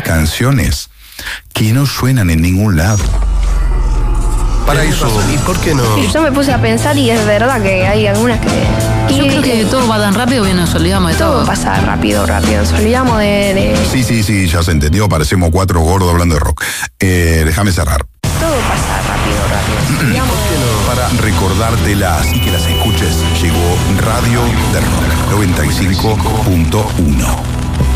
canciones que no suenan en ningún lado. Para eso... ¿Y por qué no? Yo me puse a pensar y es verdad que hay algunas que... Yo creo que todo va tan rápido que nos olvidamos de todo. Todo pasa rápido. Nos olvidamos de... Sí, ya se entendió. Parecemos 4 gordos hablando de rock. Déjame cerrar. Todo pasa rápido. Nos olvidamos Para recordártelas y que las escuches, llegó Radio de Rock 95.1.